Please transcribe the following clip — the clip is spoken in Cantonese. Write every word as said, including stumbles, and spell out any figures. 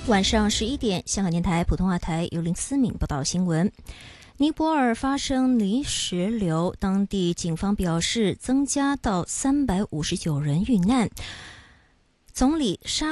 晚上十一点，香港电台普通话台由林思敏报道新闻。尼泊尔发生泥石流，当地警方表示增加到三百五十九人遇难。总理沙